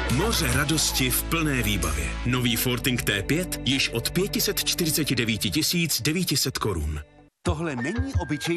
Moře radosti v plné výbavě. Nový Forting T5 již od 549 900 korun. Tohle není obyčejný